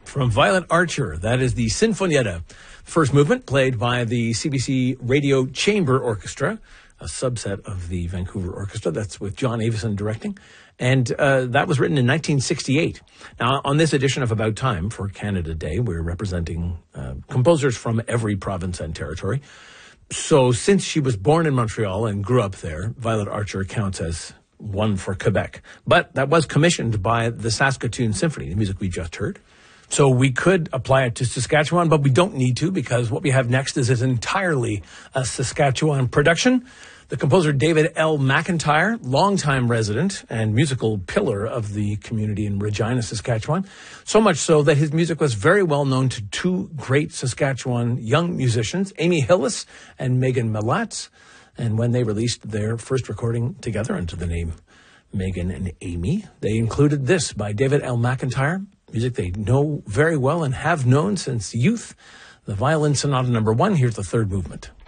from Violet Archer. That is the Sinfonietta. First movement played by the CBC Radio Chamber Orchestra, a subset of the Vancouver Orchestra. That's with John Avison directing. And that was written in 1968. Now, on this edition of About Time for Canada Day, we're representing composers from every province and territory. So since she was born in Montreal and grew up there, Violet Archer counts as one for Quebec. But that was commissioned by the Saskatoon Symphony, the music we just heard. So we could apply it to Saskatchewan, but we don't need to because what we have next is entirely a Saskatchewan production. The composer David L. McIntyre, longtime resident and musical pillar of the community in Regina, Saskatchewan, so much so that his music was very well known to two great Saskatchewan young musicians, Amy Hillis and Megan Milatz. And when they released their first recording together under the name Megan and Amy, they included this by David L. McIntyre, music they know very well and have known since youth, the Violin Sonata No. 1. Here's the third movement.